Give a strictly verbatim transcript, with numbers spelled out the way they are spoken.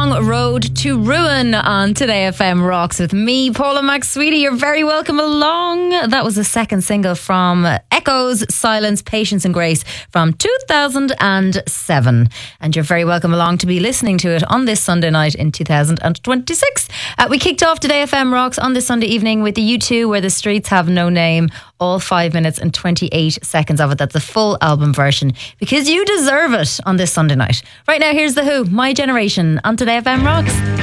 Long Road to Ruin on Today F M Rocks with me, Paula McSweety. You're very welcome along. That was the second single from Echoes, Silence, Patience and Grace from two thousand seven. And you're very welcome along to be listening to it on this Sunday night in two thousand twenty-six. Uh, we kicked off Today F M Rocks on this Sunday evening with the U two, Where the Streets Have No Name. All five minutes and twenty-eight seconds of it. That's the full album version, because you deserve it on this Sunday night. Right now, here's The Who, My Generation, on Today F M Rocks.